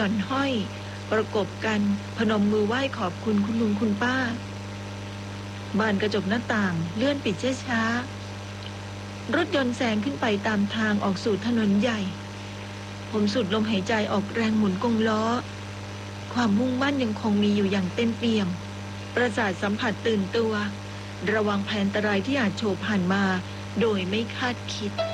ย่อนห้อยประกบกันพนมมือไหว้ขอบคุณคุณลุงคุณป้าบานกระจกหน้าต่างเลื่อนปิดช้าๆรถยนต์แซงขึ้นไปตามทางออกสู่ถนนใหญ่ผมสูดลมหายใจออกแรงหมุนกงล้อความมุ่งมั่นยังคงมีอยู่อย่างเต็มเปี่ยมประสาทสัมผัสตื่นตัวระวังภัยอันตรายที่อาจโฉบผ่านมาโดยไม่คาดคิด